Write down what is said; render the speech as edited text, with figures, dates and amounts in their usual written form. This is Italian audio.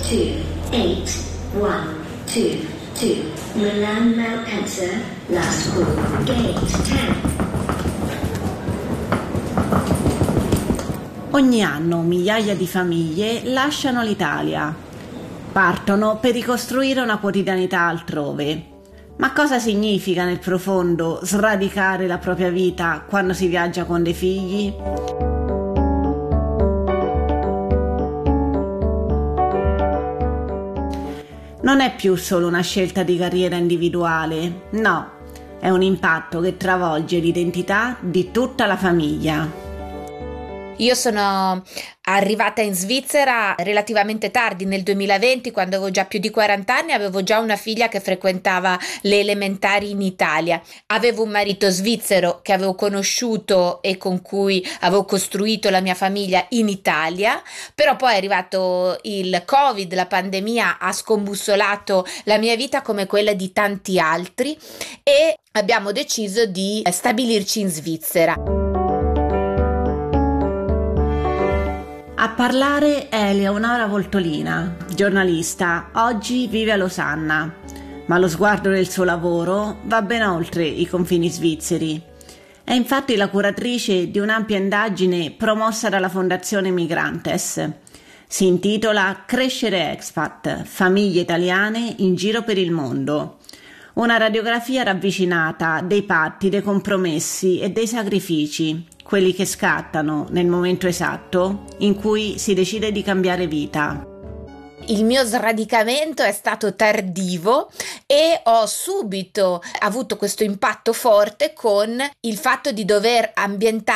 2, 8, 1, 2, 2. Milan Malpensa, last call, gate 10. Ogni anno migliaia di famiglie lasciano l'Italia. Partono per ricostruire una quotidianità altrove. Ma cosa significa nel profondo sradicare la propria vita quando si viaggia con dei figli? Non è più solo una scelta di carriera individuale, no, è un impatto che travolge l'identità di tutta la famiglia. Io sono arrivata in Svizzera relativamente tardi, nel 2020, quando avevo già più di 40 anni, avevo già una figlia che frequentava le elementari in Italia. Avevo un marito svizzero che avevo conosciuto e con cui avevo costruito la mia famiglia in Italia, però poi è arrivato il Covid, la pandemia ha scombussolato la mia vita come quella di tanti altri e abbiamo deciso di stabilirci in Svizzera. A parlare è Eleonora Voltolina, giornalista, oggi vive a Losanna, ma lo sguardo del suo lavoro va ben oltre i confini svizzeri. È infatti la curatrice di un'ampia indagine promossa dalla Fondazione Migrantes. Si intitola Crescere Expat, famiglie italiane in giro per il mondo. Una radiografia ravvicinata dei patti, dei compromessi e dei sacrifici, quelli che scattano nel momento esatto in cui si decide di cambiare vita. Il mio sradicamento è stato tardivo e ho subito avuto questo impatto forte con il fatto di dover ambientare